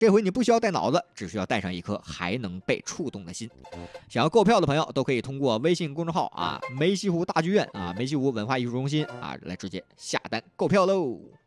这回你不需要带脑子，只需要带上一颗还能被触动的心。想要购票的朋友都可以通过微信公众号梅溪湖大剧院梅溪湖文化艺术中心来直接下单购票喽。